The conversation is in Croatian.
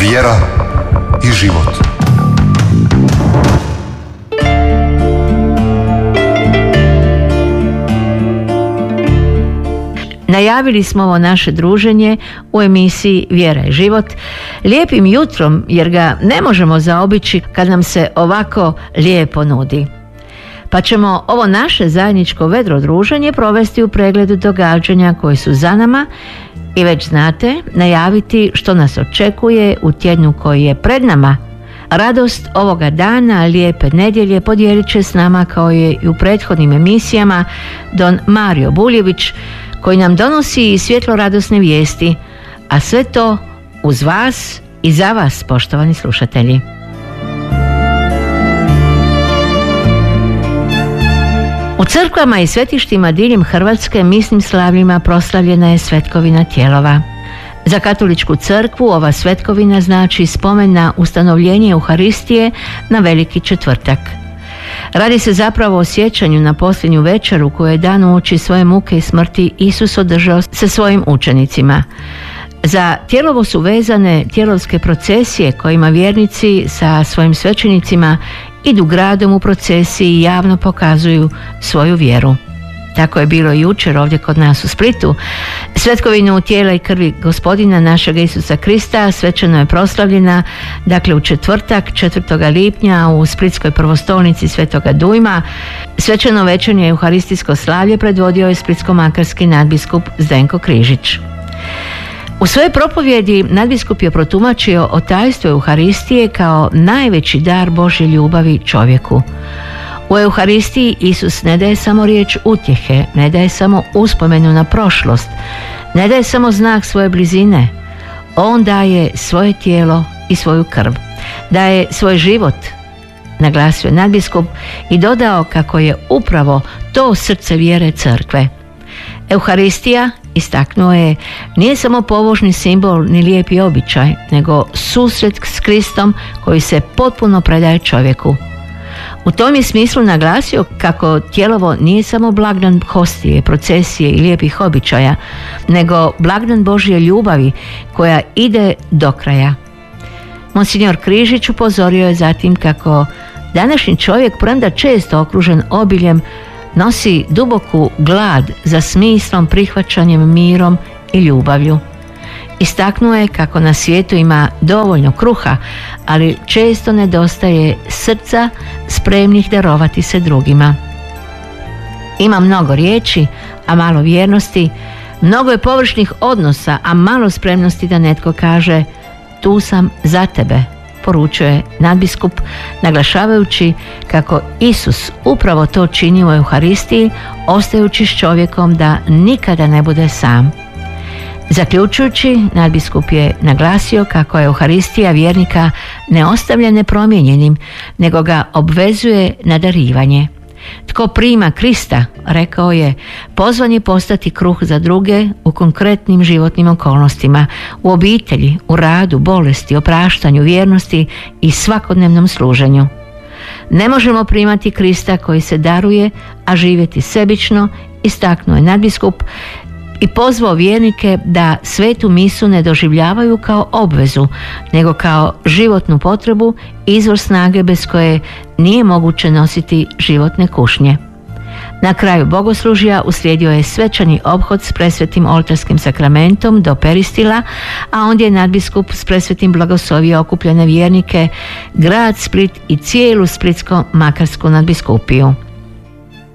vjera i život. Najavili smo ovo naše druženje u emisiji Vjera i život lijepim jutrom, jer ga ne možemo zaobići kad nam se ovako lijepo nudi. Pa ćemo ovo naše zajedničko vedro druženje provesti u pregledu događanja koji su za nama i već znate najaviti što nas očekuje u tjednu koji je pred nama. Radost ovoga dana, lijepe nedjelje, podijelit će s nama kao je i u prethodnim emisijama don Mario Buljević, koji nam donosi svjetlo radosne vijesti, a sve to uz vas i za vas, poštovani slušatelji. U crkvama i svetištima diljem Hrvatske misnim slavljima proslavljena je svetkovina Tijelova. Za katoličku crkvu ova svetkovina znači spomen na ustanovljenje Euharistije na Veliki četvrtak. Radi se zapravo o sjećanju na posljednju večeru koju je dan uoči svoje muke i smrti Isus održao sa svojim učenicima. Za Tijelovo su vezane tijelovske procesije kojima vjernici sa svojim svećenicima idu gradom u procesiji i javno pokazuju svoju vjeru. Tako je bilo jučer ovdje kod nas u Splitu. Svetkovinu tijela i krvi Gospodina našeg Isusa Krista svečano je proslavljena, dakle u četvrtak 4. lipnja u Splitskoj prvostolnici Svetoga Dujma. Svečano večernje euharistijsko slavlje predvodio je splitsko-makarski nadbiskup Zdenko Križić. U svojoj propovjedi nadbiskup je protumačio o tajstvu Euharistije kao najveći dar Božje ljubavi čovjeku. U Euharistiji Isus ne daje samo riječ utjehe, ne daje samo uspomenu na prošlost, ne daje samo znak svoje blizine. On daje svoje tijelo i svoju krv, daje svoj život, naglasio je nadbiskup i dodao kako je upravo to srce vjere crkve. Euharistija, istaknuo je, nije samo pobožni simbol ni lijepi običaj, nego susret s Kristom koji se potpuno predaje čovjeku. U tom je smislu naglasio kako Tijelovo nije samo blagdan hostije, procesije i lijepih običaja, nego blagdan Božje ljubavi koja ide do kraja. Monsignor Križić upozorio je zatim kako današnji čovjek, premda često okružen obiljem, nosi duboku glad za smislom, prihvaćanjem, mirom i ljubavlju. Istaknuo je kako na svijetu ima dovoljno kruha, ali često nedostaje srca spremnih darovati se drugima. Ima mnogo riječi, a malo vjernosti, mnogo je površnih odnosa, a malo spremnosti da netko kaže tu sam za tebe, poručuje nadbiskup, naglašavajući kako Isus upravo to čini u Euharistiji, ostajući s čovjekom da nikada ne bude sam. Zaključujući, nadbiskup je naglasio kako je Euharistija vjernika ne ostavlja nepromijenjenim, nego ga obvezuje na darivanje. Tko prima Krista, rekao je, pozvan je postati kruh za druge u konkretnim životnim okolnostima, u obitelji, u radu, bolesti, opraštanju, vjernosti i svakodnevnom služenju. Ne možemo primati Krista koji se daruje, a živjeti sebično, istaknuo je nadbiskup i pozvao vjernike da svetu misu ne doživljavaju kao obvezu, nego kao životnu potrebu, izvor snage bez koje nije moguće nositi životne kušnje. Na kraju bogoslužja uslijedio je svečani ophod s presvetim oltarskim sakramentom do peristila, a ondje je nadbiskup s presvetim blagoslovio okupljene vjernike, grad Split i cijelu splitsko-makarsku nadbiskupiju.